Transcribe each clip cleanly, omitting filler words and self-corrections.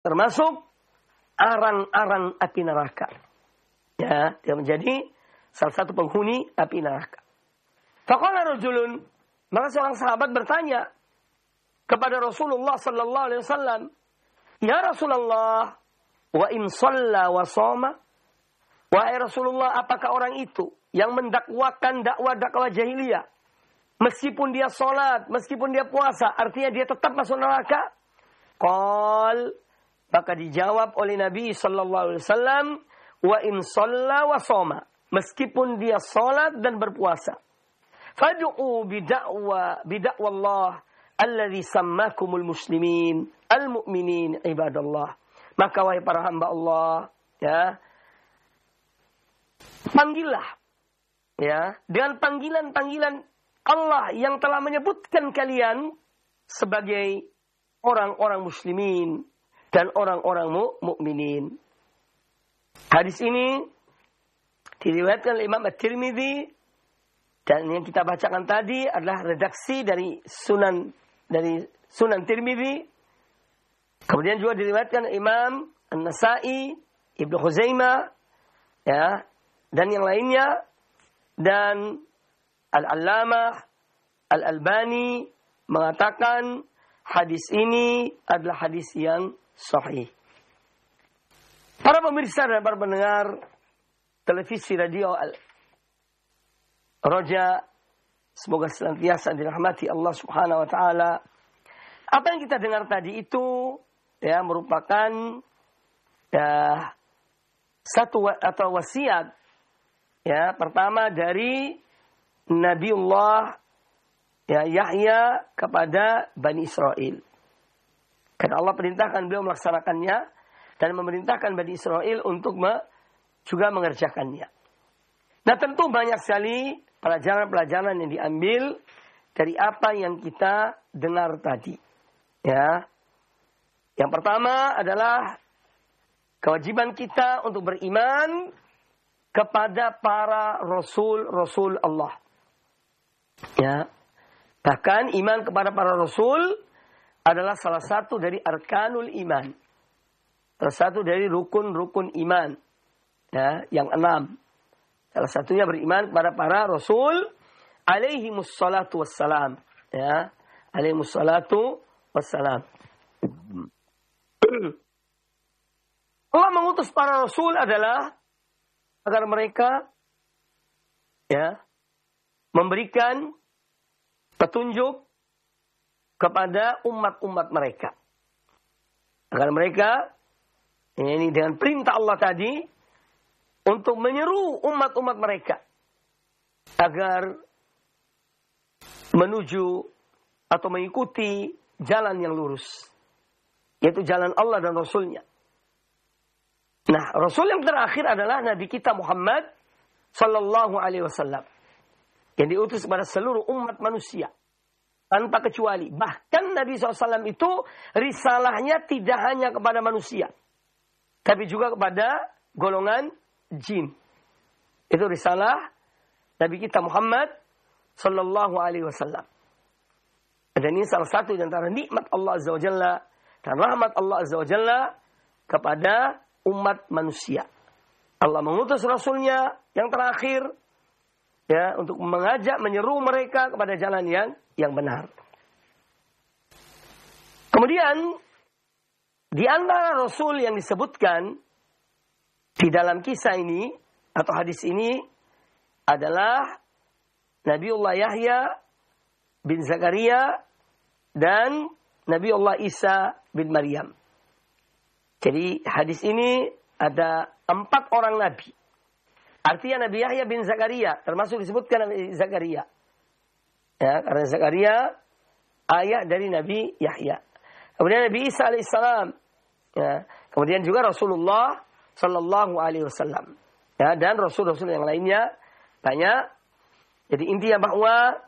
termasuk arang-arang api neraka. Ya, dia menjadi salah satu penghuni api neraka. Faqala rajulun, maka seorang sahabat bertanya kepada Rasulullah sallallahu alaihi wasallam, "Ya Rasulullah, wa in shalla wa shoma?" Wahai Rasulullah, apakah orang itu yang mendakwakan dakwah jahiliyah, meskipun dia sholat, meskipun dia puasa, artinya dia tetap masuk neraka? Qal, maka dijawab oleh Nabi sallallahu alaihi wasallam, wa in shalla wa shoma, meskipun dia sholat dan berpuasa. Fad'u bid'wa Allah alladhi sammakumul muslimin al-mu'minin ibadallah. Maka wahai para hamba Allah, ya, panggillah, ya, dengan panggilan-panggilan Allah yang telah menyebutkan kalian sebagai orang-orang muslimin dan orang-orang mukminin. Hadis ini diriwayatkan oleh Imam At-Tirmidzi, dan yang kita bacakan tadi adalah redaksi dari Sunan Tirmidzi. Kemudian juga diriwayatkan Imam An-Nasa'i, Ibnu Khuzaimah, ya, dan yang lainnya, dan Al-Allamah Al-Albani mengatakan hadis ini adalah hadis yang sahih. Para pemirsa dan para pendengar televisi radio Roja, semoga senantiasa dirahmati Allah Subhanahu wa taala. Apa yang kita dengar tadi itu, ya, merupakan, ya, satu atau wasiat, ya, pertama dari Nabiullah, ya, Yahya kepada Bani Israel. Karena Allah perintahkan beliau melaksanakannya dan memerintahkan Bani Israel untuk juga mengerjakannya. Nah, tentu banyak sekali pelajaran-pelajaran yang diambil dari apa yang kita dengar tadi. Ya. Yang pertama adalah kewajiban kita untuk beriman kepada para rasul-rasul Allah. Ya. Bahkan iman kepada para rasul adalah salah satu dari arkanul iman. Salah satu dari rukun-rukun iman. Ya, yang 6. Salah satunya beriman kepada para rasul alaihimus salatu wassalam. Ya, alaihimus salatu wassalam. Allah mengutus para rasul adalah agar mereka, ya, memberikan petunjuk kepada umat-umat mereka. Agar mereka, ini dengan perintah Allah tadi, untuk menyeru umat-umat mereka agar menuju atau mengikuti jalan yang lurus, yaitu jalan Allah dan Rasulnya. Nah, Rasul yang terakhir adalah Nabi kita Muhammad Sallallahu Alaihi Wasallam, yang diutus kepada seluruh umat manusia tanpa kecuali. Bahkan Nabi SAW itu risalahnya tidak hanya kepada manusia, tapi juga kepada golongan jin. Itu risalah Nabi kita Muhammad Sallallahu Alaihi Wasallam. Dan ini salah satu di antara nikmat Allah Azza wa Jalla dan rahmat Allah Azza wa Jalla kepada umat manusia. Allah mengutus Rasulnya yang terakhir, ya, untuk mengajak, menyeru mereka kepada jalan yang benar. Kemudian di antara Rasul yang disebutkan di dalam kisah ini atau hadis ini adalah Nabiullah Yahya bin Zakaria dan Nabiullah Isa bin Maryam. Jadi hadis ini ada 4 orang nabi. Artinya Nabi Yahya bin Zakaria termasuk disebutkan Nabi Zakaria. Ya, karena Zakaria ayah dari Nabi Yahya. Kemudian Nabi Isa alaihissalam. Ya, kemudian juga Rasulullah Sallallahu Alaihi Wasallam, ya, dan rasul-rasul yang lainnya banyak. Jadi intinya bahwa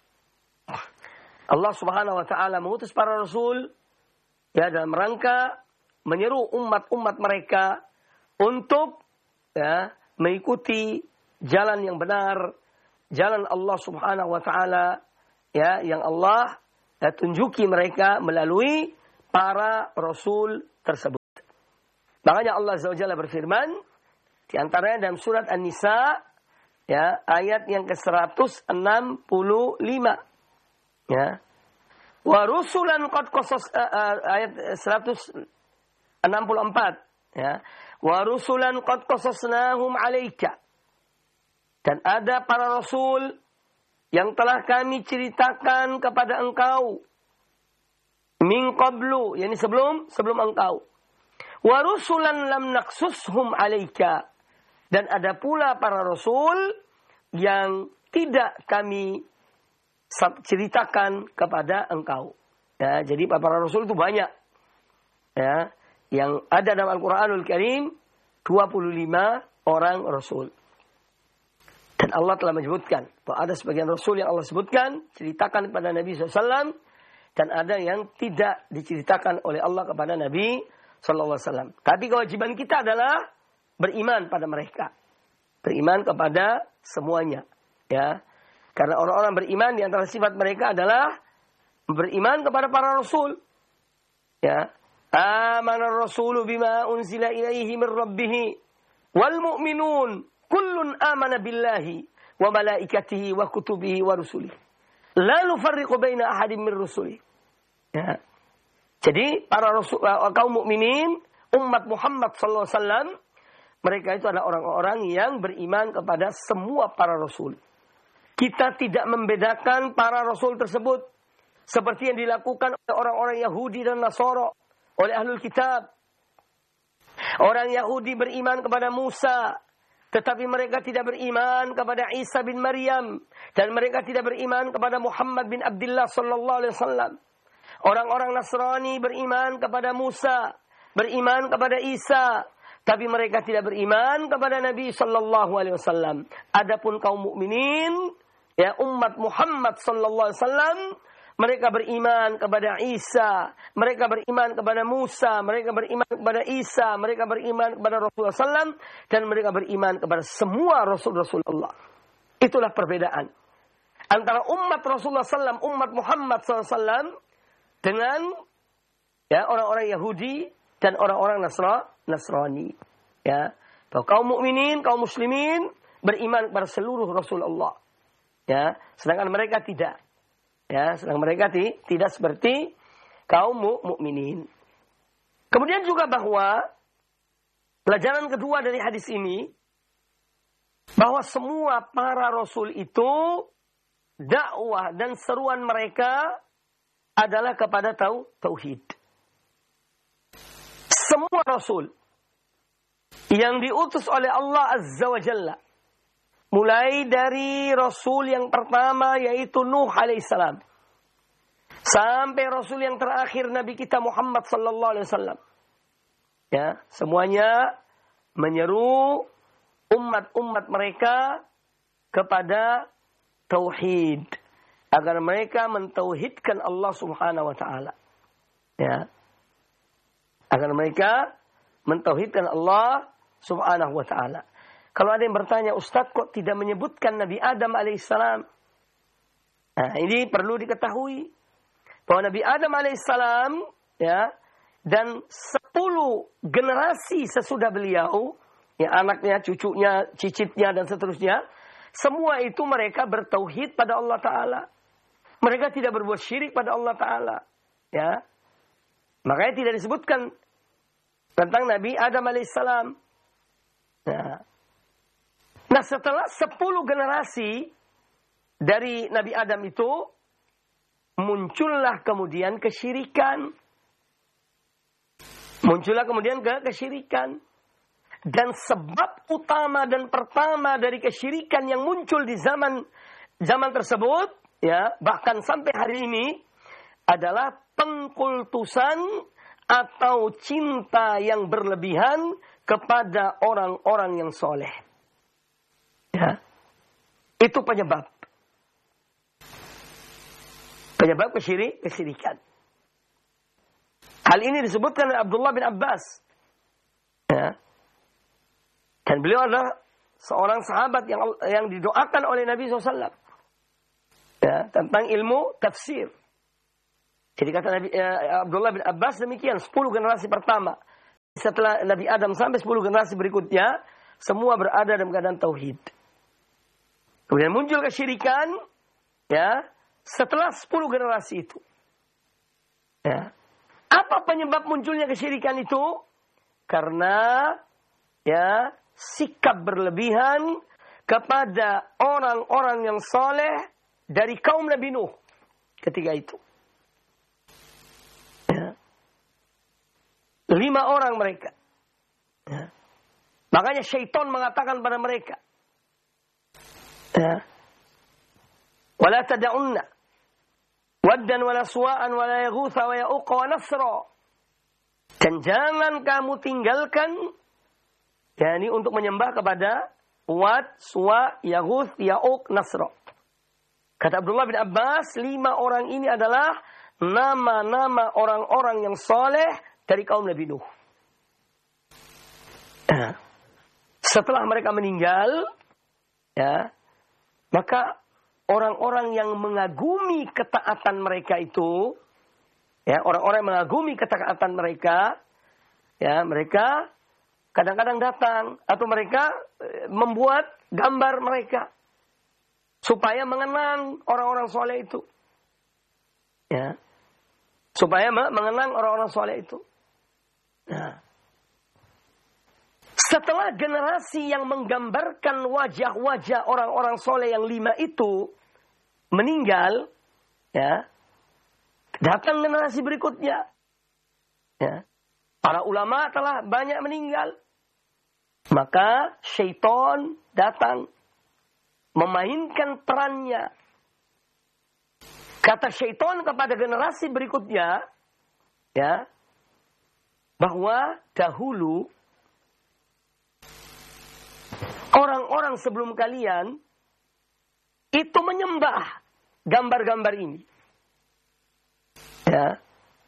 Allah Subhanahu Wa Taala mengutus para rasul, ya, dalam rangka menyeru umat-umat mereka untuk, ya, mengikuti jalan yang benar, jalan Allah Subhanahu Wa Taala, ya, yang Allah, ya, tunjuki mereka melalui para rasul tersebut. Makanya Allah Azza wa Jalla berfirman di antaranya dalam surat An-Nisa ya, ayat yang ke-165 ya. Wa rusulan qad qasas ayat 164 ya. Wa rusulan qad qasasnahum 'alaika. Dan ada para rasul yang telah kami ceritakan kepada engkau min qablu, yakni sebelum engkau. Wa rusulan lam naqsushum 'alaika. Dan ada pula para rasul yang tidak kami ceritakan kepada engkau. Ya, jadi para rasul itu banyak. Ya, yang ada dalam Al-Qur'anul Karim 25 orang rasul. Dan Allah telah menyebutkan bahwa ada sebagian rasul yang Allah sebutkan, ceritakan kepada Nabi SAW, dan ada yang tidak diceritakan oleh Allah kepada Nabi SAW. Tapi kewajiban kita adalah beriman pada mereka. Beriman kepada semuanya. Ya. Karena orang-orang beriman di antara sifat mereka adalah beriman kepada para rasul. Ya. Amanar rasulu bima unzila ilaihi min rabbih wal mu'minun kullun amana billahi wa malaikatihi wa kutubihi wa rusulihi la nufarriqu baina ahadin min rusulihi. Ya. Jadi para rasul, kaum mukminin umat Muhammad sallallahu alaihi wasallam, mereka itu adalah orang-orang yang beriman kepada semua para rasul. Kita tidak membedakan para rasul tersebut seperti yang dilakukan oleh orang-orang Yahudi dan Nasara, oleh ahlul kitab. Orang Yahudi beriman kepada Musa, tetapi mereka tidak beriman kepada Isa bin Maryam, dan mereka tidak beriman kepada Muhammad bin Abdullah sallallahu alaihi wasallam. Orang-orang Nasrani beriman kepada Musa, beriman kepada Isa, tapi mereka tidak beriman kepada Nabi sallallahu alaihi wasallam. Adapun kaum mukminin, ya umat Muhammad sallallahu alaihi wasallam, mereka beriman kepada Isa, mereka beriman kepada Musa, mereka beriman kepada Isa, mereka beriman kepada Rasulullah SAW, dan mereka beriman kepada semua Rasul-Rasul Allah. Itulah perbedaan antara umat Rasulullah SAW, umat Muhammad SAW, dengan ya orang-orang Yahudi dan orang-orang Nasrani. Ya, bahwa kaum mukminin, kaum muslimin beriman kepada seluruh Rasulullah. Ya, sedangkan mereka tidak. Ya, sedangkan mereka tidak seperti kaum mukminin. Kemudian juga bahwa pelajaran kedua dari hadis ini, bahwa semua para rasul itu dakwah dan seruan mereka adalah kepada tauhid. Semua rasul yang diutus oleh Allah Azza wa Jalla, mulai dari Rasul yang pertama yaitu Nuh alaihissalam, sampai Rasul yang terakhir Nabi kita Muhammad sallallahu alaihi wasallam. Ya, semuanya menyeru umat-umat mereka kepada tauhid, agar mereka mentauhidkan Allah Subhanahu wa taala. Ya. Agar mereka mentauhidkan Allah Subhanahu wa taala. Kalau ada yang bertanya, Ustaz kok tidak menyebutkan Nabi Adam alaihissalam? Nah, ini perlu diketahui bahwa Nabi Adam alaihissalam, ya, dan 10 generasi sesudah beliau, ya, anaknya, cucunya, cicitnya dan seterusnya, semua itu mereka bertauhid pada Allah Taala. Mereka tidak berbuat syirik pada Allah Taala. Ya, makanya tidak disebutkan tentang Nabi Adam alaihissalam. Ya. Nah, setelah 10 generasi dari Nabi Adam itu, muncullah kemudian kesyirikan. Muncullah kemudian kesyirikan. Dan sebab utama dan pertama dari kesyirikan yang muncul di zaman tersebut, ya, bahkan sampai hari ini, adalah pengkultusan atau cinta yang berlebihan kepada orang-orang yang soleh. Ya. Itu penyebab kesyirikan. Hal ini disebutkan oleh Abdullah bin Abbas. Ya. Dan beliau adalah seorang sahabat yang didoakan oleh Nabi SAW. Ya, tentang ilmu tafsir. Jadi kata Nabi, Abdullah bin Abbas demikian, 10 generasi pertama. setelah Nabi Adam sampai 10 generasi berikutnya, semua berada dalam keadaan tauhid. Kemudian muncul kesyirikan, ya, setelah 10 generasi itu. Ya. Apa penyebab munculnya kesyirikan itu? Karena ya sikap berlebihan kepada orang-orang yang saleh dari kaum Nabi Nuh ketika itu. Ya. 5 orang mereka. Ya. Makanya syaitan mengatakan pada mereka, ya, wala tada'unna waddan wala suwa'an wala yaghutha wa ya'uqa wa nasra. Dan jangan kamu tinggalkan, yakni untuk menyembah kepada Wad, Suwa, Yaghuth, Ya'uq, Nasra. Kata Abdullah bin Abbas, 5 orang ini adalah nama-nama orang-orang yang saleh dari kaum Nabi Nuh. Setelah mereka meninggal, ya, maka orang-orang yang mengagumi ketaatan mereka itu, ya, orang-orang yang mengagumi ketaatan mereka, ya, mereka kadang-kadang datang atau mereka membuat gambar mereka supaya mengenang orang-orang soleh itu, ya, supaya mengenang orang-orang soleh itu. Nah, setelah generasi yang menggambarkan wajah-wajah orang-orang soleh yang 5 itu meninggal, ya, datang generasi berikutnya. Ya. Para ulama telah banyak meninggal. Maka syaitan datang memainkan perannya. Kata syaitan kepada generasi berikutnya, ya, bahwa dahulu orang-orang sebelum kalian itu menyembah gambar-gambar ini. Ya.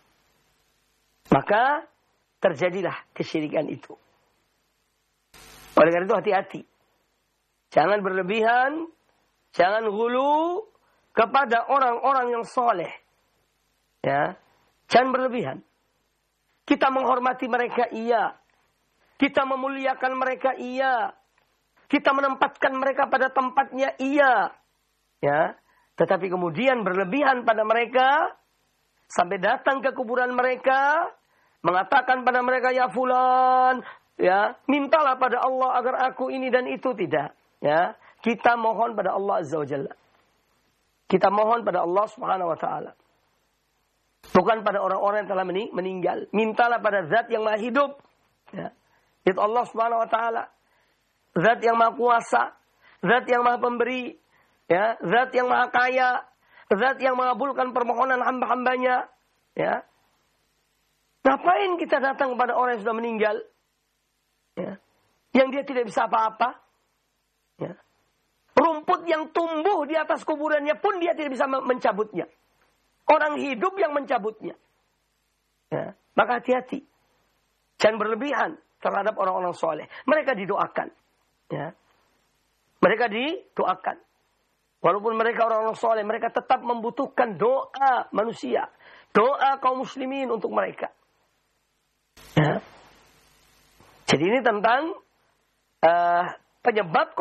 Maka terjadilah kesyirikan itu. Oleh karena itu hati-hati. Jangan berlebihan, jangan hulu kepada orang-orang yang soleh. Ya. Jangan berlebihan. Kita menghormati mereka, iya. Kita memuliakan mereka, iya. Kita menempatkan mereka pada tempatnya, iya. Ya. Tetapi kemudian berlebihan pada mereka, sampai datang ke kuburan mereka, mengatakan pada mereka, ya fulan, ya, mintalah pada Allah agar aku ini dan itu. Tidak. Ya. Kita mohon pada Allah Azza wa Jalla. Kita mohon pada Allah Subhanahu wa Ta'ala. Bukan pada orang-orang yang telah meninggal. Mintalah pada zat yang maha hidup. Ya. Itu Allah Subhanahu wa Ta'ala. Zat yang maha kuasa. Zat yang maha pemberi. Ya. Zat yang maha kaya. Zat yang mengabulkan permohonan hamba-hambanya. Ya. Ngapain kita datang kepada orang yang sudah meninggal? Ya. Yang dia tidak bisa apa-apa. Ya. Rumput yang tumbuh di atas kuburannya pun dia tidak bisa mencabutnya. Orang hidup yang mencabutnya. Ya. Maka hati-hati. Jangan berlebihan terhadap orang-orang soleh. Mereka didoakan. Ya. Mereka didoakan. Walaupun mereka orang-orang soleh, mereka tetap membutuhkan doa manusia. Doa kaum muslimin untuk mereka. Ya. Jadi ini tentang penyebab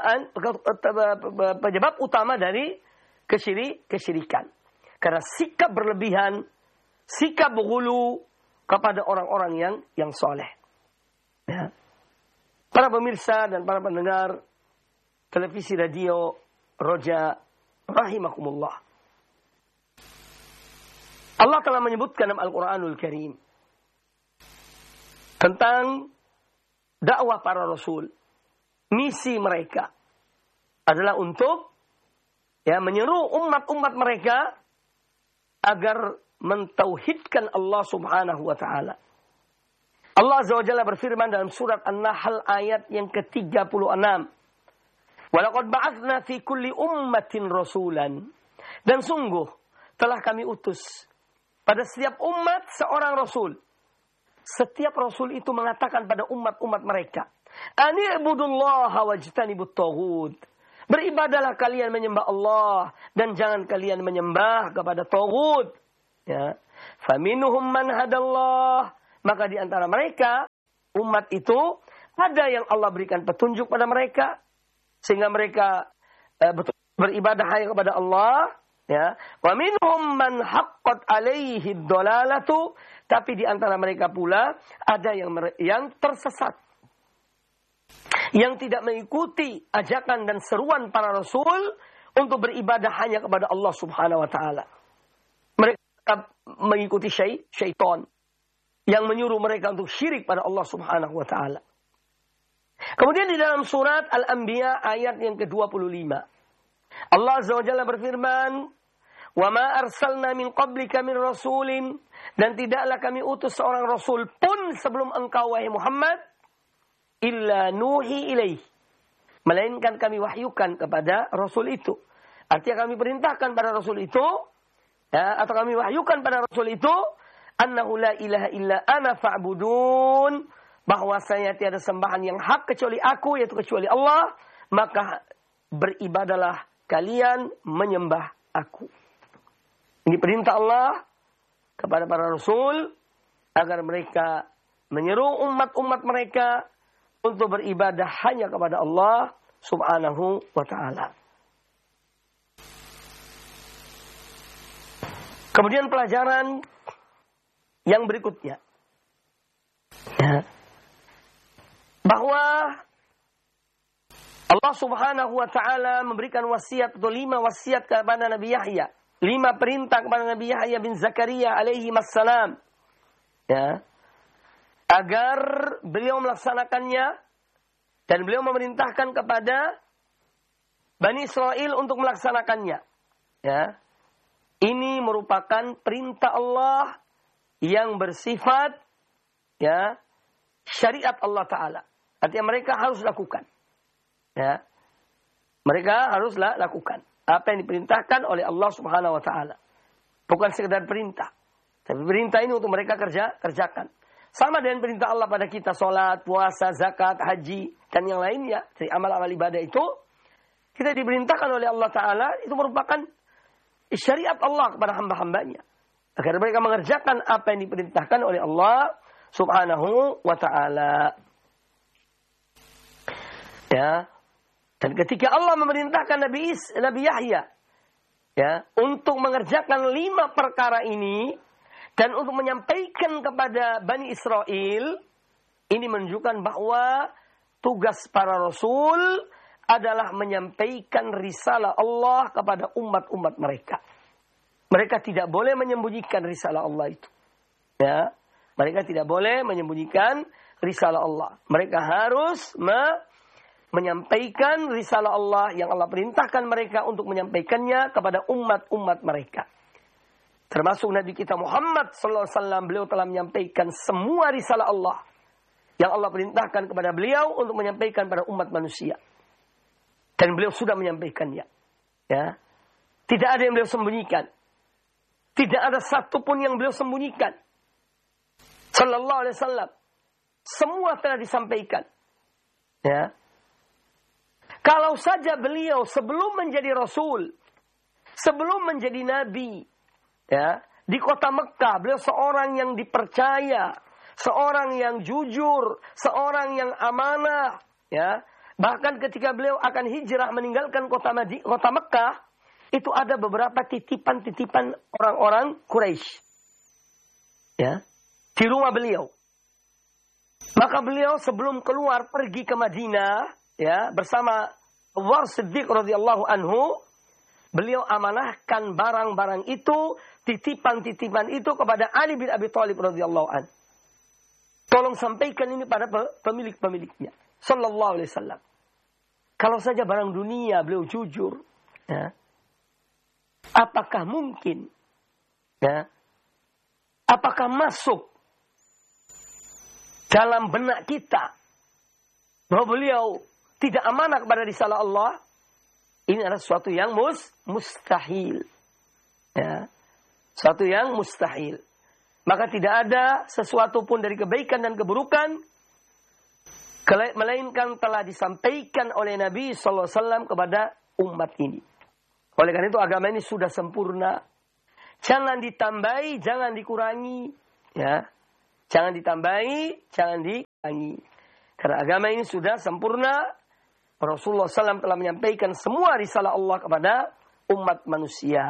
utama dari kesyirikan. Karena sikap berlebihan, sikap ghulu kepada orang-orang yang soleh. Ya. Para pemirsa dan para pendengar televisi radio Roja rahimakumullah. Allah telah menyebutkan dalam Al-Quranul Karim tentang dakwah para rasul. Misi mereka adalah untuk menyeru umat-umat mereka agar mentauhidkan Allah Subhanahu wa Ta'ala. Allah Azza wa Jalla berfirman dalam surat An-Nahl ayat yang ke-36. Walaqad ba'atsna fi kulli ummatin rasulan. Dan sungguh telah kami utus pada setiap umat seorang rasul. Setiap rasul itu mengatakan pada umat-umat mereka, Ani'budullaha wajtanibut taghut. Beribadahlah kalian menyembah Allah dan jangan kalian menyembah kepada taghut. Ya. Faminhum man hadallah. Maka di antara mereka umat itu ada yang Allah berikan petunjuk pada mereka sehingga mereka betul beribadah hanya kepada Allah, ya. Wa minhum man haqqat alaihi dhalalatu, tapi di antara mereka pula ada yang tersesat, yang tidak mengikuti ajakan dan seruan para rasul untuk beribadah hanya kepada Allah Subhanahu wa taala. Mereka mengikuti syaitan yang menyuruh mereka untuk syirik pada Allah Subhanahu wa taala. Kemudian di dalam surat Al-Anbiya ayat yang ke-25, Allah Azza wa Jalla berfirman, "Wa ma arsalna min qablika min rasulin," dan tidaklah kami utus seorang rasul pun sebelum engkau wahai Muhammad, "illa nuhi ilaih," melainkan kami wahyukan kepada rasul itu. Artinya kami perintahkan pada rasul itu, ya, atau kami wahyukan pada rasul itu, annahu la ilaha illa ana fa'budun, bahwasanya tiada sembahan yang hak kecuali aku, yaitu kecuali Allah, maka beribadalah kalian menyembah aku. Ini perintah Allah kepada para rasul agar mereka menyeru umat-umat mereka untuk beribadah hanya kepada Allah Subhanahu wa ta'ala. Kemudian pelajaran yang berikutnya, ya, bahwa Allah Subhanahu wa ta'ala memberikan wasiat atau 5 wasiat kepada Nabi Yahya. 5 perintah kepada Nabi Yahya bin Zakaria alaihi wassalam. Ya. Agar beliau melaksanakannya dan beliau memerintahkan kepada Bani Israel untuk melaksanakannya. Ya. Ini merupakan perintah Allah yang bersifat, ya, syariat Allah Ta'ala. Artinya mereka harus lakukan. Ya, mereka haruslah lakukan apa yang diperintahkan oleh Allah Subhanahu wa ta'ala. Bukan sekedar perintah, tapi perintah ini untuk mereka kerjakan. Sama dengan perintah Allah pada kita, sholat, puasa, zakat, haji, dan yang lainnya dari amal-amal ibadah itu, kita diperintahkan oleh Allah Ta'ala, itu merupakan syariat Allah kepada hamba-hambanya, agar mereka mengerjakan apa yang diperintahkan oleh Allah Subhanahu wa ta'ala. Ya. Dan ketika Allah memerintahkan Nabi Yahya, ya, untuk mengerjakan 5 perkara ini dan untuk menyampaikan kepada Bani Israel, ini menunjukkan bahwa tugas para rasul adalah menyampaikan risalah Allah kepada umat-umat mereka. Mereka tidak boleh menyembunyikan risalah Allah itu. Ya, mereka tidak boleh menyembunyikan risalah Allah. Mereka harus menyampaikan risalah Allah yang Allah perintahkan mereka untuk menyampaikannya kepada umat-umat mereka. Termasuk Nabi kita Muhammad SAW, beliau telah menyampaikan semua risalah Allah yang Allah perintahkan kepada beliau untuk menyampaikan pada umat manusia. Dan beliau sudah menyampaikannya. Ya. Tidak ada yang beliau sembunyikan. Tidak ada satupun yang beliau sembunyikan. Sallallahu alaihi wasallam. Semua telah disampaikan. Ya. Kalau saja beliau sebelum menjadi rasul, sebelum menjadi nabi, ya, di kota Mekah, beliau seorang yang dipercaya, seorang yang jujur, seorang yang amanah, ya. Bahkan ketika beliau akan hijrah meninggalkan kota Mekah, itu ada beberapa titipan-titipan orang-orang Quraisy, ya, di rumah beliau. Maka beliau sebelum keluar pergi ke Madinah, ya, bersama Umar Siddiq radhiyallahu anhu, beliau amanahkan barang-barang itu, titipan-titipan itu kepada Ali bin Abi Thalib radhiyallahu anhu. Tolong sampaikan ini pada pemilik-pemiliknya. Sallallahu alaihi wasallam. Kalau saja barang dunia beliau jujur, ya, apakah mungkin, ya, apakah masuk dalam benak kita bahwa beliau tidak amanah kepada risalah Allah? Ini adalah sesuatu yang mustahil. Ya. Sesuatu yang mustahil. Maka tidak ada sesuatu pun dari kebaikan dan keburukan, melainkan telah disampaikan oleh Nabi SAW kepada umat ini. Oleh karena itu agama ini sudah sempurna. Jangan ditambahi, jangan dikurangi. Ya. Jangan ditambahi, jangan Karena agama ini sudah sempurna. Rasulullah SAW telah menyampaikan semua risalah Allah kepada umat manusia.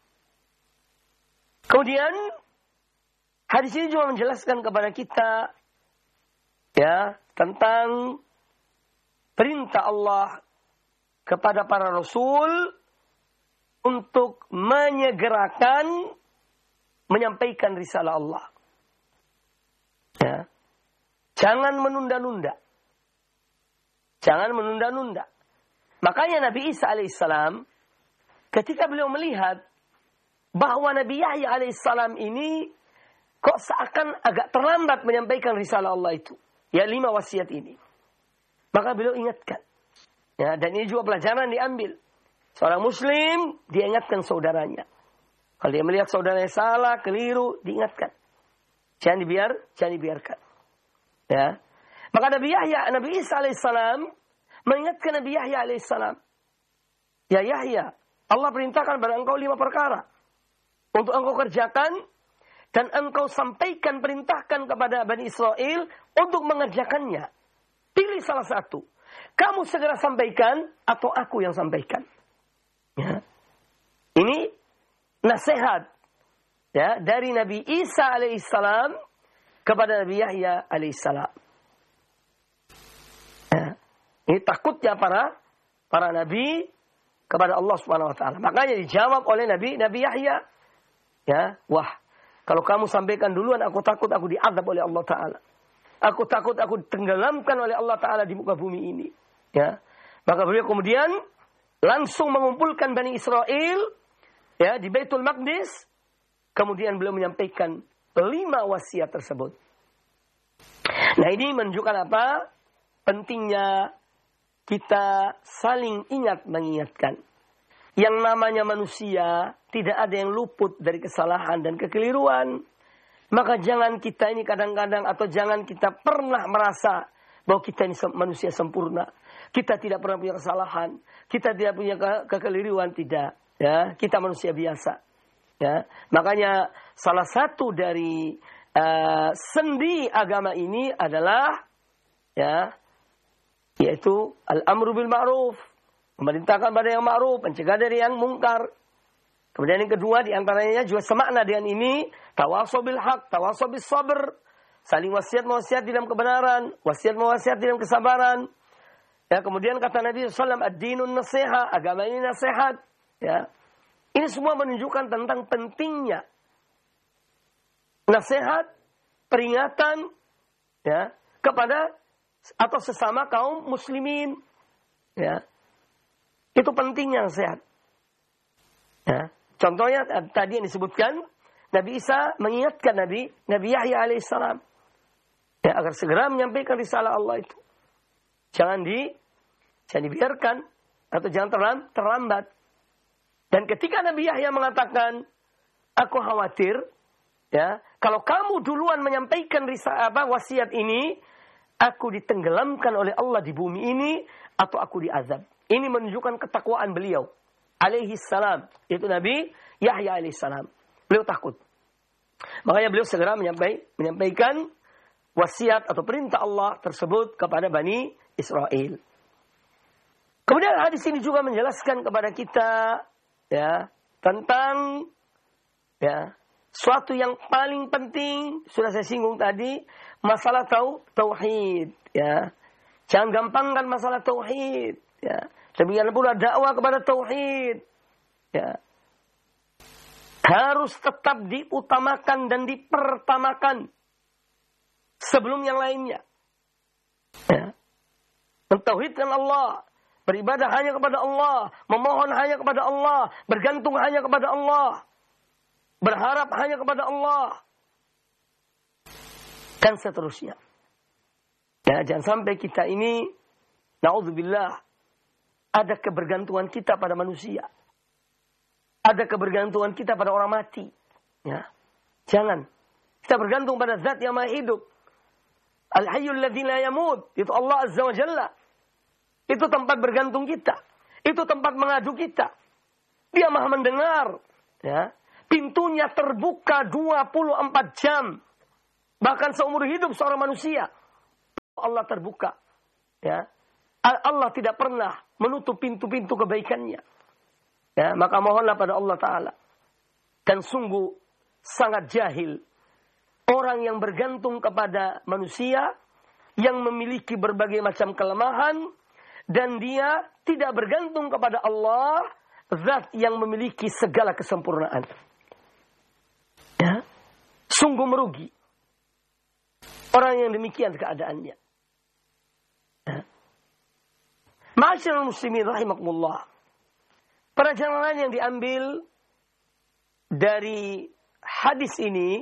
Kemudian hadis ini juga menjelaskan kepada kita ya tentang perintah Allah kepada para rasul untuk menyegerakan menyampaikan risalah Allah. Ya. Jangan menunda-nunda. Jangan menunda-nunda. Makanya Nabi Isa alaihissalam ketika beliau melihat bahwa Nabi Yahya alaihissalam ini kok seakan agak terlambat menyampaikan risalah Allah itu. Ya 5 wasiat ini. Maka beliau ingatkan. Ya, dan ini juga pelajaran diambil. Seorang muslim diingatkan saudaranya. Kalau dia melihat saudaranya salah, keliru, diingatkan. Jangan dibiarkan. Ya. Maka Nabi Isa alaihissalam mengingatkan Nabi Yahya alaihissalam. Ya Yahya, Allah perintahkan pada engkau 5 perkara. Untuk engkau kerjakan dan engkau sampaikan, perintahkan kepada Bani Israel untuk mengerjakannya. Pilih salah satu. Kamu segera sampaikan atau aku yang sampaikan. Ya. Ini nasihat ya dari Nabi Isa alaihissalam kepada Nabi Yahya alaihissalam. Ya. Ini takutnya para nabi kepada Allah Subhanahu wa taala. Makanya dijawab oleh Nabi Yahya. Ya, wah, kalau kamu sampaikan duluan aku takut aku diazab oleh Allah taala. Aku takut aku ditenggelamkan oleh Allah taala di muka bumi ini. Ya. Maka beliau kemudian langsung mengumpulkan Bani Israel ya di Baitul Maqdis. Kemudian beliau menyampaikan 5 wasiat tersebut. Nah, ini menunjukkan apa? Pentingnya kita saling ingat mengingatkan. Yang namanya manusia tidak ada yang luput dari kesalahan dan kekeliruan. Maka jangan kita ini kadang-kadang atau jangan kita pernah merasa bahwa kita ini manusia sempurna. Kita tidak pernah punya kesalahan. Kita tidak punya kekeliruan, tidak. Ya, kita manusia biasa. Ya, makanya salah satu dari sendi agama ini adalah ya, yaitu al-amru bil ma'ruf, memerintahkan pada yang ma'ruf, mencegah dari yang mungkar. Kemudian yang kedua diantaranya juga semakna dengan ini, tawasau bil haq, tawasau bis sabr, saling wasiat-wasiat di dalam kebenaran, wasiat-wasiat di dalam kesabaran. Ya, kemudian kata Nabi SAW, ad-dinun nasiha, agama ini nasihat. Ya. Ini semua menunjukkan tentang pentingnya nasihat, peringatan ya, kepada atau sesama kaum muslimin. Ya. Itu pentingnya nasihat. Ya. Contohnya tadi yang disebutkan, Nabi Isa mengingatkan Nabi Yahya alaihissalam ya, agar segera menyampaikan risalah Allah itu. Jangan dibiarkan atau jangan terlambat. Dan ketika Nabi Yahya mengatakan, aku khawatir, ya, kalau kamu duluan menyampaikan wasiat ini, aku ditenggelamkan oleh Allah di bumi ini, atau aku diazab. Ini menunjukkan ketakwaan beliau, alaihi salam, yaitu Nabi Yahya alaihi salam. Beliau takut. Makanya beliau segera menyampaikan wasiat atau perintah Allah tersebut kepada Bani Israel. Kemudian hadis ini juga menjelaskan kepada kita ya tentang ya suatu yang paling penting, sudah saya singgung tadi, masalah tauhid ya. Jangan gampangkan masalah tauhid ya. Demikian pula dakwah kepada tauhid ya. Harus tetap diutamakan dan dipertamakan sebelum yang lainnya. Ya. Mentauhidkan Allah, beribadah hanya kepada Allah, memohon hanya kepada Allah, bergantung hanya kepada Allah, berharap hanya kepada Allah, dan seterusnya. Ya, jangan sampai kita ini, na'udzubillah, ada kebergantungan kita pada manusia. Ada kebergantungan kita pada orang mati. Ya. Jangan. Kita bergantung pada zat yang maha hidup. Al-hayyul ladzi la yamut. Itu Allah Azza wa Jalla. Itu tempat bergantung kita. Itu tempat mengadu kita. Dia maha mendengar. Ya. Pintunya terbuka 24 jam. Bahkan seumur hidup seorang manusia. Allah terbuka. Ya. Allah tidak pernah menutup pintu-pintu kebaikannya. Ya, maka mohonlah pada Allah Ta'ala. Dan sungguh sangat jahil orang yang bergantung kepada manusia, yang memiliki berbagai macam kelemahan, dan dia tidak bergantung kepada Allah, zat yang memiliki segala kesempurnaan. Ya. Sungguh merugi orang yang demikian keadaannya. Ya. Ma'asyiral muslimin rahimakumullah. Pelajaran yang diambil dari hadis ini,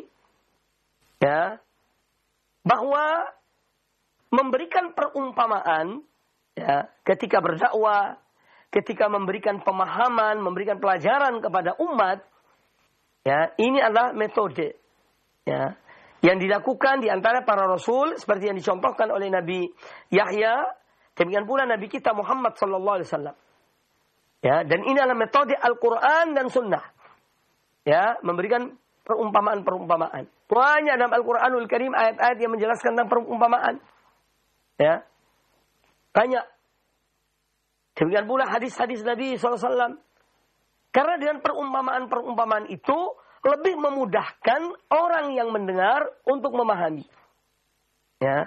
ya, bahwa memberikan perumpamaan, ya, ketika berdakwah, ketika memberikan pemahaman, memberikan pelajaran kepada umat, ya, ini adalah metode, ya, yang dilakukan di antara para rasul seperti yang dicontohkan oleh Nabi Yahya, demikian pula Nabi kita Muhammad sallallahu alaihi wasallam. Ya, dan ini adalah metode Al-Qur'an dan Sunnah. Ya, memberikan perumpamaan-perumpamaan. Banyak dalam Al-Qur'anul Karim ayat-ayat yang menjelaskan tentang perumpamaan. Ya. Banyak. Demikian pula hadis-hadis Nabi SAW. Karena dengan perumpamaan-perumpamaan itu lebih memudahkan orang yang mendengar untuk memahami. Ya.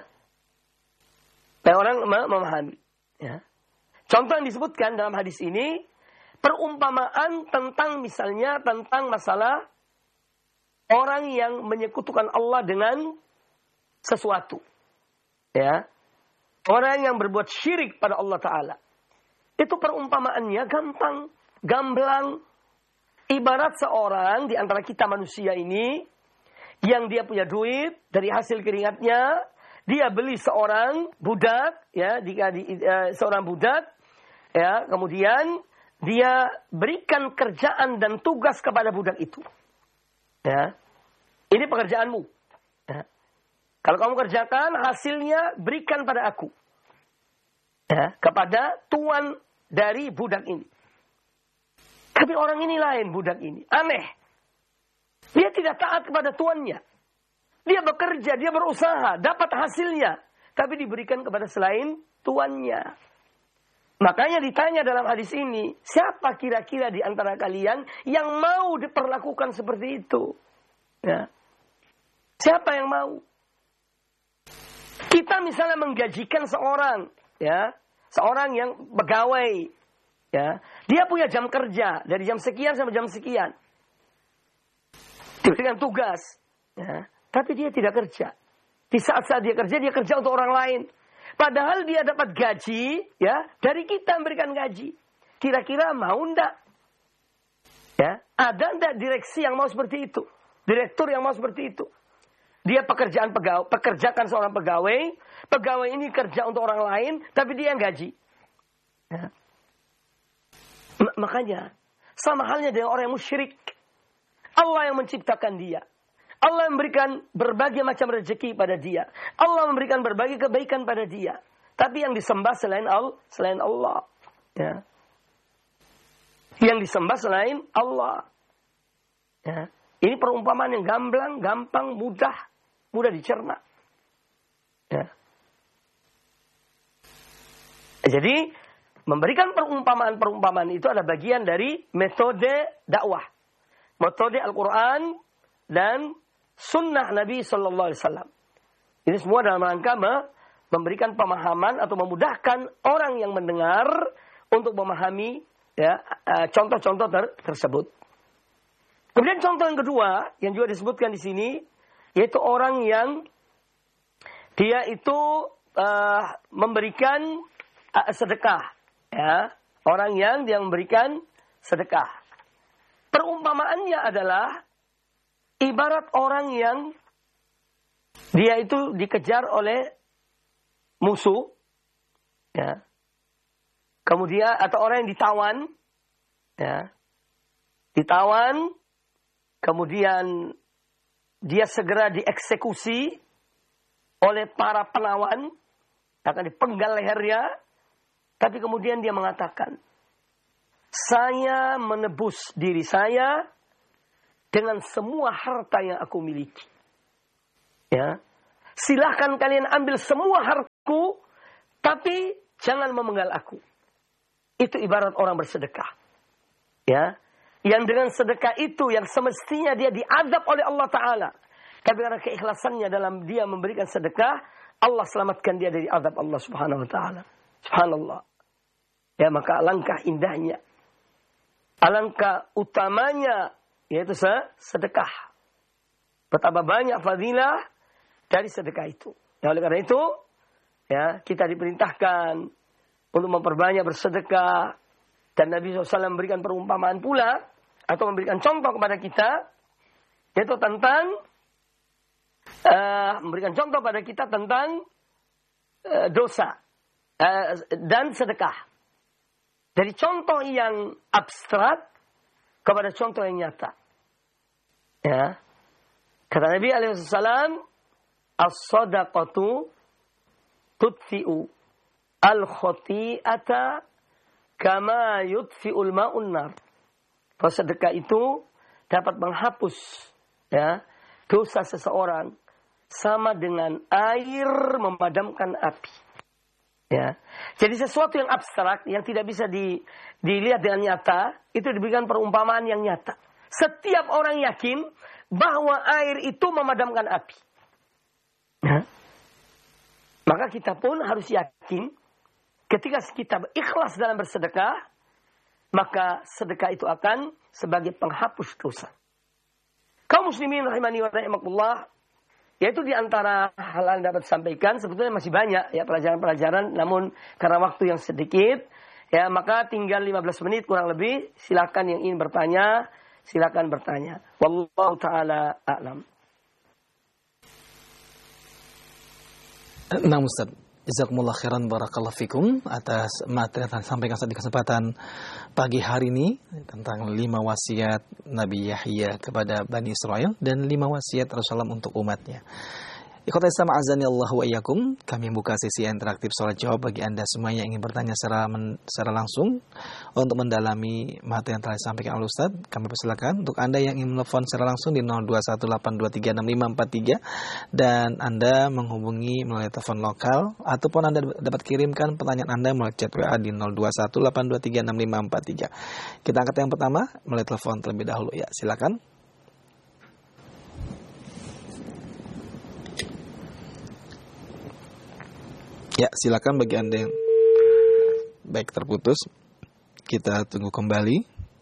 Orang memahami. Ya. Contoh yang disebutkan dalam hadis ini, perumpamaan tentang misalnya tentang masalah orang yang menyekutukan Allah dengan sesuatu. Ya. Orang yang berbuat syirik pada Allah Ta'ala. Itu perumpamaannya gampang, gamblang. Ibarat seorang di antara kita manusia ini, yang dia punya duit dari hasil keringatnya, dia beli seorang budak, ya, seorang budak, ya, kemudian dia berikan kerjaan dan tugas kepada budak itu. Ya. Ini pekerjaanmu. Ya. Kalau kamu kerjakan, hasilnya berikan pada aku. Ya, kepada tuan dari budak ini. Tapi orang ini lain, budak ini. Aneh. Dia tidak taat kepada tuannya. Dia bekerja, dia berusaha, dapat hasilnya. Tapi diberikan kepada selain tuannya. Makanya ditanya dalam hadis ini, siapa kira-kira di antara kalian yang mau diperlakukan seperti itu? Ya. Siapa yang mau? Kita misalnya menggajikan seorang, ya, seorang yang pegawai, ya, dia punya jam kerja dari jam sekian sampai jam sekian, diberikan tugas, ya, tapi dia tidak kerja. Di saat-saat dia kerja untuk orang lain. Padahal dia dapat gaji, ya, dari kita memberikan gaji. Kira-kira mau enggak? Ya, ada enggak direksi yang mau seperti itu? Direktur yang mau seperti itu? Dia pekerjakan seorang pegawai, pegawai ini kerja untuk orang lain, tapi dia yang gaji. Ya. Makanya, sama halnya dengan orang yang musyrik. Allah yang menciptakan dia. Allah memberikan berbagai macam rezeki pada dia. Allah memberikan berbagai kebaikan pada dia. Tapi yang disembah selain Allah. Ya. Yang disembah selain Allah. Ya. Ini perumpamaan yang gamblang, gampang, mudah dicerna. Ya. Jadi, memberikan perumpamaan-perumpamaan itu adalah bagian dari metode dakwah. Metode Al-Quran dan Sunnah Nabi Sallallahu Alaihi Wasallam. Ini semua dalam rangka memberikan pemahaman atau memudahkan orang yang mendengar untuk memahami, ya, contoh-contoh tersebut. Kemudian contoh yang kedua yang juga disebutkan di sini, yaitu orang yang dia itu memberikan sedekah, ya, orang yang dia memberikan sedekah. Perumpamaannya adalah ibarat orang yang dia itu dikejar oleh musuh, ya. Kemudian atau orang yang ditawan, ya. Ditawan, kemudian dia segera dieksekusi oleh para penawan, akan dipenggal lehernya, tapi kemudian dia mengatakan, saya menebus diri saya dengan semua harta yang aku miliki. Ya. Silahkan kalian ambil semua harta aku, tapi jangan memenggal aku. Itu ibarat orang bersedekah. Ya, yang dengan sedekah itu yang semestinya dia diazab oleh Allah Ta'ala. Tapi karena keikhlasannya dalam dia memberikan sedekah, Allah selamatkan dia dari azab Allah Subhanahu Wa Ta'ala. Subhanallah. Ya, maka alangkah indahnya, alangkah utamanya, yaitu sedekah. Betapa banyak fadilah dari sedekah itu. Ya, oleh karena itu, ya, kita diperintahkan untuk memperbanyak bersedekah. Dan Nabi SAW memberikan perumpamaan pula, atau memberikan contoh kepada kita, yaitu tentang, memberikan contoh pada kita tentang dosa dan sedekah. Dari contoh yang abstrak kepada contoh yang nyata. Ya. Kata Nabi SAW, as-sadaqatu tudfi'u al-khoti'ata kama yudfi'ul ma'un nar. Bahwa sedekah itu dapat menghapus, ya, dosa seseorang sama dengan air memadamkan api. Ya. Jadi sesuatu yang abstrak, yang tidak bisa dilihat dengan nyata, itu diberikan perumpamaan yang nyata. Setiap orang yakin bahwa air itu memadamkan api. Ya. Maka kita pun harus yakin, ketika kita ikhlas dalam bersedekah, maka sedekah itu akan sebagai penghapus dosa. Kaum muslimin rahimani wa rahimakumullah, yaitu di antara hal yang dapat disampaikan, sebetulnya masih banyak ya pelajaran-pelajaran, namun karena waktu yang sedikit, ya maka tinggal 15 menit kurang lebih. Silakan yang ingin bertanya, silakan bertanya. Wallahu taala a'lam. Nah Ustaz, jazakumullah khairan barakallahu fikum atas materi yang disampaikan di kesempatan pagi hari ini tentang 5 wasiat Nabi Yahya kepada Bani Israel dan 5 wasiat Rasulullah untuk umatnya. Ikhwatal Islam azani Allah wa iyyakum, kami buka sesi interaktif soal jawab bagi Anda semua yang ingin bertanya secara langsung untuk mendalami materi yang telah disampaikan oleh Ustaz. Kami persilakan untuk Anda yang ingin menelpon secara langsung di 0218236543 dan Anda menghubungi melalui telepon lokal ataupun Anda dapat kirimkan pertanyaan Anda melalui chat WA di 0218236543. Kita angkat yang pertama melalui telepon terlebih dahulu ya, silakan. Ya, silakan bagi Anda yang baik terputus. Kita tunggu kembali.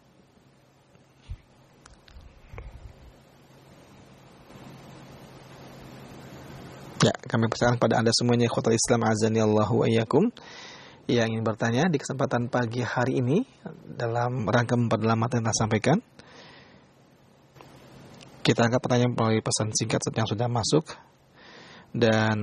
Ya, kami persilakan pada Anda semuanya ikhwatal Islam azani Allahu wa iyyakum yang ingin bertanya di kesempatan pagi hari ini dalam rangka memperdalam materi yang telah sampaikan. Kita angkat pertanyaan melalui pesan singkat yang sudah masuk dan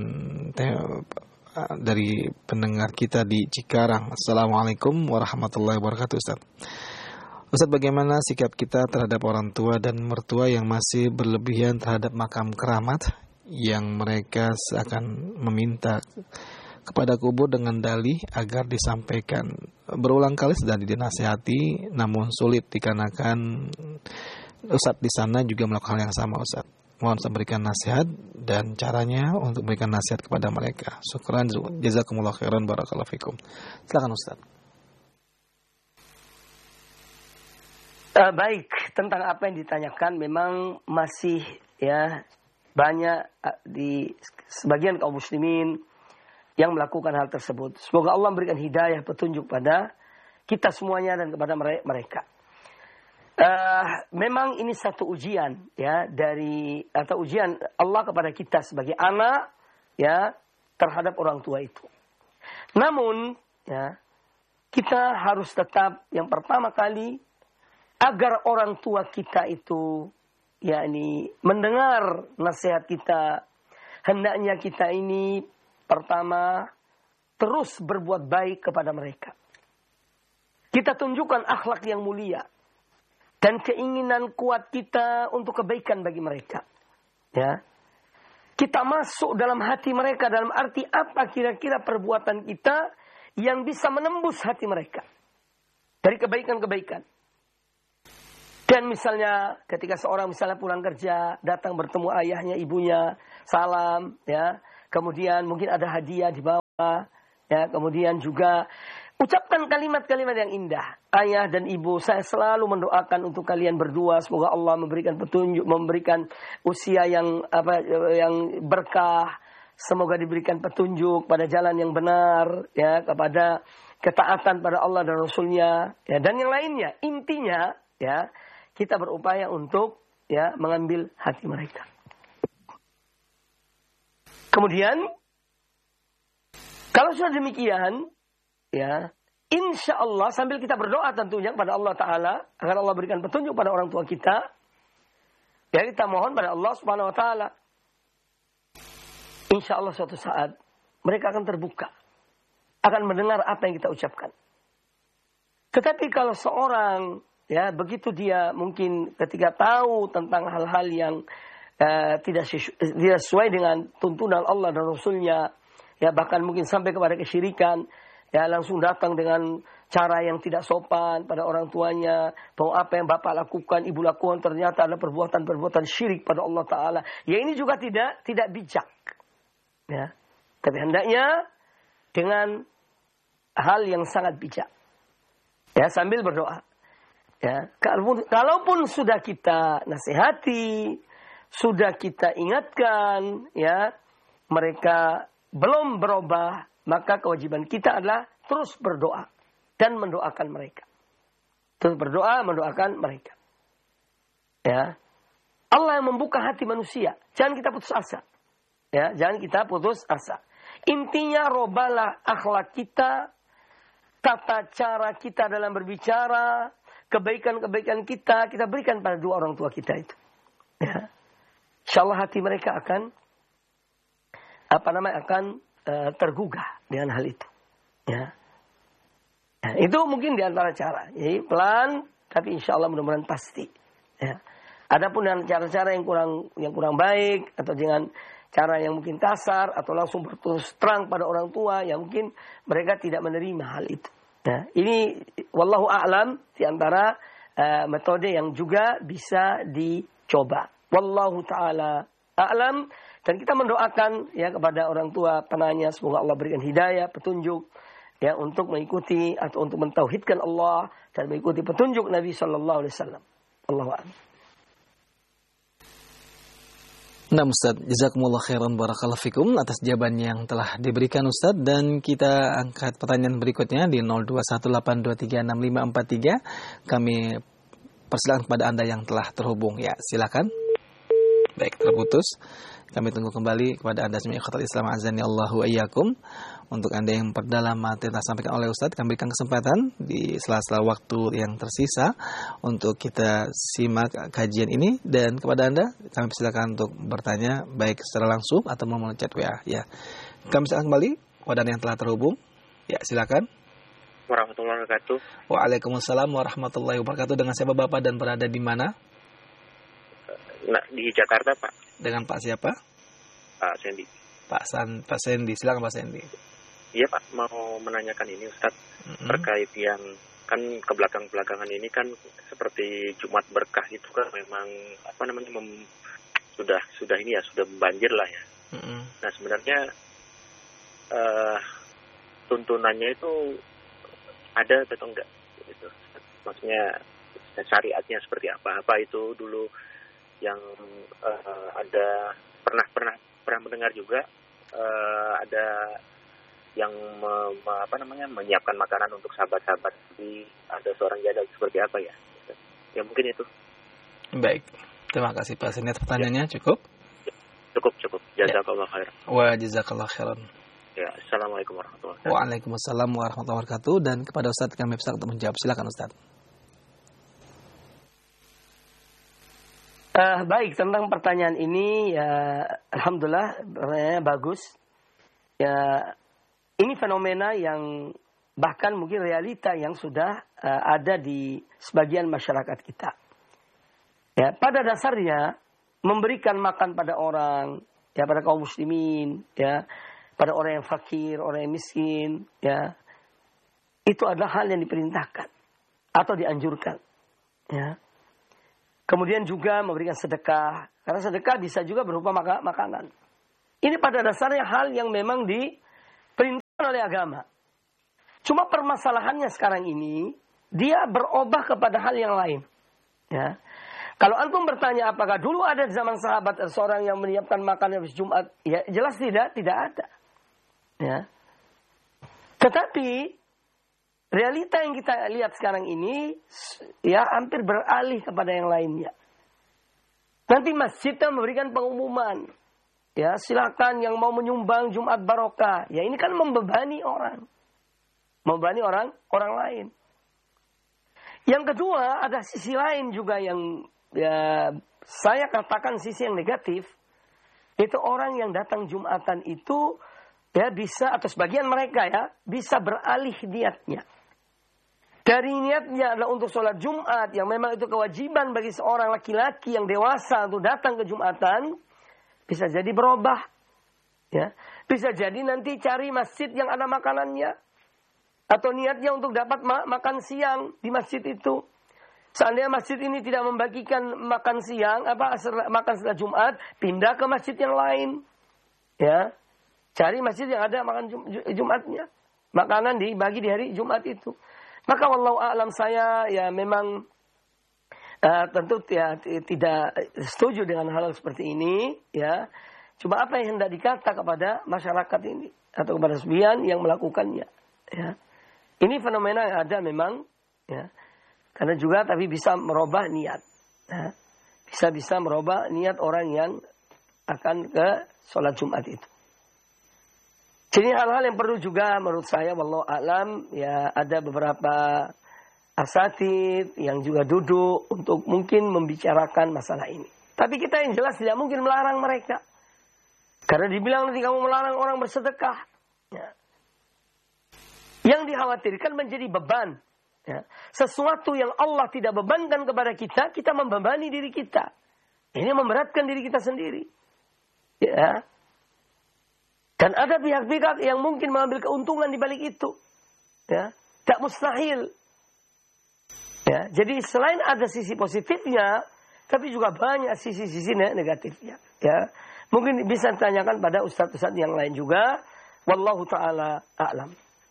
dari pendengar kita di Cikarang. Assalamualaikum warahmatullahi wabarakatuh Ustaz. Ustaz, bagaimana sikap kita terhadap orang tua dan mertua yang masih berlebihan terhadap makam keramat yang mereka seakan meminta kepada kubur dengan dalih agar disampaikan. Berulang kali sudah dinasihati namun sulit dikarenakan Ustaz di sana juga melakukan hal yang sama Ustaz. Mohon saya berikan nasihat dan caranya untuk memberikan nasihat kepada mereka. Syukran, jazakumullah khairan, barakallahu fikum. Silakan Ustaz. Baik, tentang apa yang ditanyakan memang masih ya banyak di sebagian kaum muslimin yang melakukan hal tersebut. Semoga Allah memberikan hidayah petunjuk pada kita semuanya dan kepada mereka. Memang ini satu ujian ya atau ujian Allah kepada kita sebagai anak ya terhadap orang tua itu. Namun ya kita harus tetap yang pertama kali agar orang tua kita itu yakni mendengar nasihat kita, hendaknya kita ini pertama terus berbuat baik kepada mereka. Kita tunjukkan akhlak yang mulia dan keinginan kuat kita untuk kebaikan bagi mereka. Ya. Kita masuk dalam hati mereka dalam arti apa kira-kira perbuatan kita yang bisa menembus hati mereka dari kebaikan-kebaikan. Dan misalnya ketika seorang misalnya pulang kerja, datang bertemu ayahnya, ibunya, salam, ya. Kemudian mungkin ada hadiah dibawa ya, kemudian juga ucapkan kalimat-kalimat yang indah. Ayah dan ibu, saya selalu mendoakan untuk kalian berdua, semoga Allah memberikan petunjuk, memberikan usia yang berkah, semoga diberikan petunjuk pada jalan yang benar, ya, kepada ketaatan pada Allah dan Rasul-Nya, ya, dan yang lainnya. Intinya, ya, kita berupaya untuk, ya, mengambil hati mereka. Kemudian, kalau sudah demikian, ya, insya Allah sambil kita berdoa tentunya kepada Allah Ta'ala, agar Allah berikan petunjuk pada orang tua kita, ya, kita mohon pada Allah Subhanahu Wa Ta'ala. Insya Allah suatu saat mereka akan terbuka, akan mendengar apa yang kita ucapkan. Tetapi kalau seorang, ya, begitu dia mungkin ketika tahu tentang hal-hal yang tidak sesuai dengan tuntunan Allah dan Rasul-Nya, ya, bahkan mungkin sampai kepada kesyirikan, ya, langsung datang dengan cara yang tidak sopan pada orang tuanya, bahwa apa yang bapak lakukan, ibu lakukan ternyata adalah perbuatan-perbuatan syirik pada Allah Ta'ala. Ya, ini juga tidak bijak. Ya. Tapi hendaknya dengan hal yang sangat bijak. Ya, sambil berdoa. Ya, kalaupun sudah kita nasihati, sudah kita ingatkan, ya, mereka belum berubah, maka kewajiban kita adalah terus berdoa dan mendoakan mereka. Terus berdoa, mendoakan mereka. Ya. Allah yang membuka hati manusia. Jangan kita putus asa. Ya, jangan kita putus asa. Intinya robalah akhlak kita, tata cara kita dalam berbicara, kebaikan-kebaikan kita berikan pada dua orang tua kita itu. Ya. Insyaallah hati mereka akan tergugah dengan hal itu. Ya. Ya, itu mungkin di antara cara. Jadi pelan, tapi insya Allah mudah-mudahan pasti. Ya. Adapun dengan cara-cara yang kurang baik, atau dengan cara yang mungkin kasar, atau langsung berterus terang pada orang tua, yang mungkin mereka tidak menerima hal itu. Ya. Ini wallahu a'lam di antara metode yang juga bisa dicoba. Wallahu ta'ala a'lam. Dan kita mendoakan, ya, kepada orang tua penanya, semoga Allah berikan hidayah, petunjuk, ya, untuk mengikuti atau untuk mentauhidkan Allah dan mengikuti petunjuk Nabi sallallahu alaihi wasallam. Allahu a'lam. Nah, Ustaz, jazakumullah khairan barakallahu fikum atas jawaban yang telah diberikan Ustaz, dan kita angkat pertanyaan berikutnya di 0218236543. Kami persilakan kepada Anda yang telah terhubung. Ya, silakan. Baik, terputus. Kami tunggu kembali kepada Anda semua ikhwatal Islam azani Allahu ayyakum. Untuk Anda yang perdalam materi yang disampaikan oleh Ustaz, kami berikan kesempatan di sela-sela waktu yang tersisa untuk kita simak kajian ini, dan kepada Anda kami persilakan untuk bertanya baik secara langsung atau melalui chat WA, ya. Kami silakan kembali kepada Anda yang telah terhubung. Ya, silakan. Warahmatullahi wabarakatuh. Waalaikumsalam warahmatullahi wabarakatuh. Dengan siapa Bapak dan berada di mana? Nah, di Jakarta, Pak. Dengan Pak siapa? Pak Sandy. Pak Sandy, silakan Pak Sandy. Iya, Pak, mau menanyakan ini Ustaz, terkait yang kan kebelakang-belakangan ini kan seperti Jumat Berkah itu kan memang sudah ini ya, sudah banjir lah ya. Nah, sebenarnya tuntunannya itu ada atau enggak gitu. Maksudnya syariatnya seperti apa? Apa itu dulu yang ada pernah mendengar juga ada yang menyiapkan makanan untuk sahabat-sahabat, di ada seorang janda, seperti apa ya? Ya mungkin itu. Baik, terima kasih Pak Sandy. Pertanyaannya cukup? Cukup. Jazakallah khairan. Wa jazakallah khairan. Ya, assalamualaikum warahmatullahi wabarakatuh. Waalaikumsalam warahmatullahi wabarakatuh. Dan kepada Ustaz kami bisa untuk menjawab. Silakan Ustaz. Baik, tentang pertanyaan ini, ya, alhamdulillah pertanyaannya bagus. Ya, ini fenomena yang bahkan mungkin realita yang sudah ada di sebagian masyarakat kita. Ya, pada dasarnya memberikan makan pada orang, ya, pada kaum muslimin, ya, pada orang yang fakir, orang yang miskin, ya, itu adalah hal yang diperintahkan atau dianjurkan. Ya. Kemudian juga memberikan sedekah, karena sedekah bisa juga berupa makanan. Ini pada dasarnya hal yang memang diperintahkan oleh agama. Cuma permasalahannya sekarang ini, dia berubah kepada hal yang lain. Ya. Kalau antum bertanya apakah dulu ada di zaman sahabat seorang yang menyiapkan makan habis Jumat, ya jelas tidak ada. Ya. Tetapi realita yang kita lihat sekarang ini, ya hampir beralih kepada yang lainnya. Nanti masjidnya memberikan pengumuman, ya silakan yang mau menyumbang Jumat barokah. Ya ini kan membebani orang lain. Yang kedua ada sisi lain juga yang ya saya katakan sisi yang negatif. Itu orang yang datang Jumatan itu ya bisa, atau sebagian mereka ya bisa beralih niatnya. Dari niatnya adalah untuk sholat Jumat yang memang itu kewajiban bagi seorang laki-laki yang dewasa untuk datang ke Jumatan, bisa jadi berubah. Ya, bisa jadi nanti cari masjid yang ada makanannya, atau niatnya untuk dapat makan siang di masjid itu. Seandainya masjid ini tidak membagikan makan siang, makan setelah Jumat, pindah ke masjid yang lain. Ya, cari masjid yang ada makan Jumatnya. Makanan dibagi di hari Jumat itu. Maka wallahu a'lam, saya ya memang tentu ya tidak setuju dengan hal seperti ini. Ya, cuma apa yang hendak dikata kepada masyarakat ini atau kepada sebagian yang melakukannya. Ya, ini fenomena yang ada memang. Ya, karena juga tapi bisa merubah niat. Ya, bisa merubah niat orang yang akan ke sholat Jumat itu. Jadi hal-hal yang perlu juga menurut saya wallahu a'lam, ya ada beberapa asatid yang juga duduk untuk mungkin membicarakan masalah ini. Tapi kita yang jelas tidak mungkin melarang mereka. Karena dibilang nanti kamu melarang orang bersedekah. Ya. Yang dikhawatirkan menjadi beban. Ya. Sesuatu yang Allah tidak bebankan kepada kita, kita membebani diri kita. Ini memberatkan diri kita sendiri. Ya. Dan ada pihak-pihak yang mungkin mengambil keuntungan di balik itu. Ya, tak mustahil. Ya, jadi selain ada sisi positifnya, tapi juga banyak sisi-sisi negatifnya. Ya, mungkin bisa ditanyakan pada ustadz-ustadz yang lain juga. Wallahu ta'ala a'lam.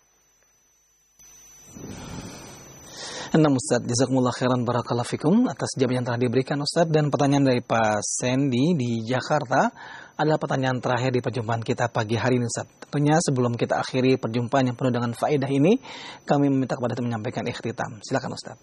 Nah Ustadz, jazakumullah khairan barakallahu fikum atas jawaban yang telah diberikan Ustadz. Dan pertanyaan dari Pak Sandy di Jakarta adalah pertanyaan terakhir di perjumpaan kita pagi hari ini Ustadz. Tentunya sebelum kita akhiri perjumpaan yang penuh dengan faedah ini, kami meminta kepada Anda menyampaikan ikhtitam. Silakan Ustadz.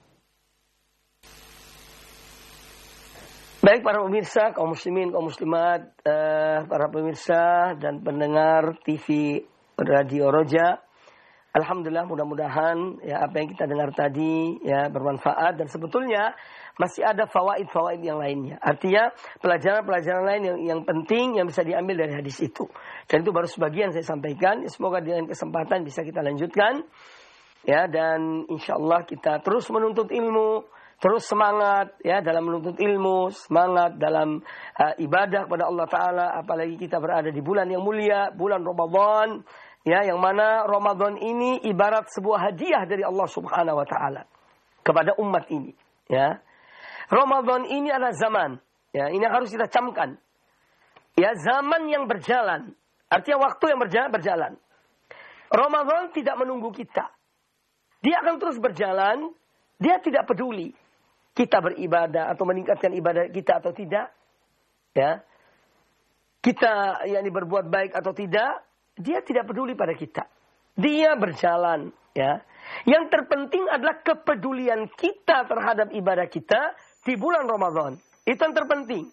Baik para pemirsa, kaum muslimin, kaum muslimat, para pemirsa dan pendengar TV Radio Roja. Alhamdulillah, mudah-mudahan ya apa yang kita dengar tadi ya bermanfaat, dan sebetulnya masih ada fawaid-fawaid yang lainnya. Artinya pelajaran-pelajaran lain yang penting yang bisa diambil dari hadis itu. Dan itu baru sebagian saya sampaikan. Semoga dengan kesempatan bisa kita lanjutkan. Ya, dan insyaallah kita terus menuntut ilmu, terus semangat ya dalam menuntut ilmu, semangat dalam ibadah kepada Allah Ta'ala. Apalagi kita berada di bulan yang mulia, bulan Ramadan. Ya, yang mana Ramadan ini ibarat sebuah hadiah dari Allah Subhanahu wa taala kepada umat ini, ya. Ramadan ini adalah zaman, ya, ini harus kita camkan. Ya, zaman yang berjalan. Artinya waktu yang berjalan. Ramadan tidak menunggu kita. Dia akan terus berjalan, dia tidak peduli kita beribadah atau meningkatkan ibadah kita atau tidak. Ya. Kita yakni berbuat baik atau tidak, dia tidak peduli pada kita. Dia berjalan, ya. Yang terpenting adalah kepedulian kita terhadap ibadah kita di bulan Ramadan. Itu yang terpenting.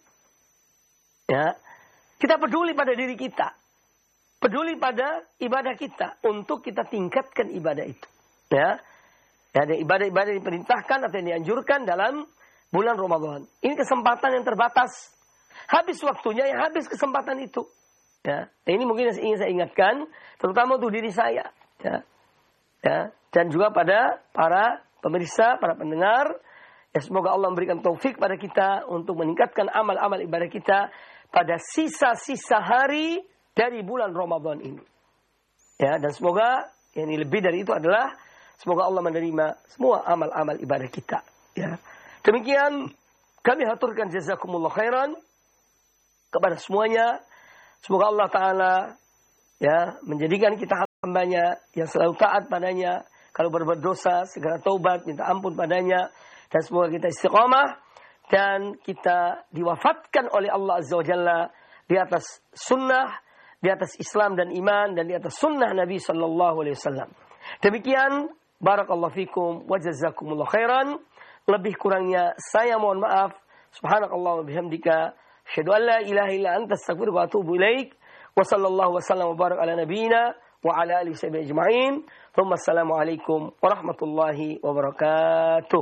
Ya. Kita peduli pada diri kita. Peduli pada ibadah kita untuk kita tingkatkan ibadah itu. Ya. Ya, ada ibadah-ibadah yang diperintahkan atau yang dianjurkan dalam bulan Ramadan. Ini kesempatan yang terbatas. Habis waktunya, ya habis kesempatan itu. Ya, ini mungkin ingin saya ingatkan, terutama untuk diri saya, ya, ya, dan juga pada para pemirsa, para pendengar. Ya, semoga Allah memberikan taufik pada kita untuk meningkatkan amal-amal ibadah kita pada sisa-sisa hari dari bulan Ramadan ini. Ya, dan semoga yang lebih dari itu adalah semoga Allah menerima semua amal-amal ibadah kita. Ya, demikian kami haturkan jazakumullah khairan kepada semuanya. Semoga Allah Ta'ala ya menjadikan kita hambanya yang selalu taat padanya. Kalau berbuat dosa, segera taubat, minta ampun padanya. Dan semoga kita istiqamah dan kita diwafatkan oleh Allah Azza wa Jalla di atas sunnah, di atas Islam dan iman, dan di atas sunnah Nabi Sallallahu Alaihi Wasallam. Demikian, barakallahu fikum wa jazakumullah khairan. Lebih kurangnya saya mohon maaf. Subhanakallah wa bihamdika. Asyhadu an la ilaha illa anta astaghfiruka wa atubu ilaik. Wa sallallahu wa sallam wa barak ala nabiyyina wa ala alihi wa ajma'in. Thumma assalamu alaikum warahmatullahi wabarakatuh.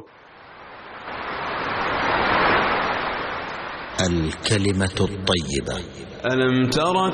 الكلمة الطيبة. ألم تر